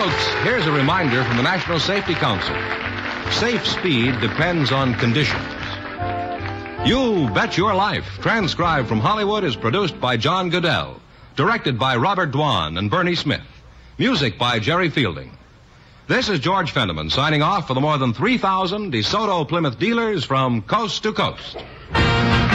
Folks, here's a reminder from the National Safety Council. Safe speed depends on conditions. You Bet Your Life, transcribed from Hollywood, is produced by John Goodell. Directed by Robert Dwan and Bernie Smith. Music by Jerry Fielding. This is George Fenneman signing off for the more than 3,000 DeSoto Plymouth dealers from coast to coast.